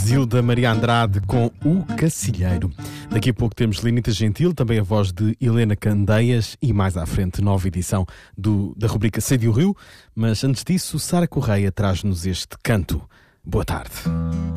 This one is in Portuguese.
Zilda Maria Andrade com O Cacilheiro. Daqui a pouco temos Lenita Gentil, também a voz de Helena Candeias e mais à frente, nova edição da rubrica Sei o Rio. Mas antes disso, Sara Correia traz-nos este canto. Boa tarde.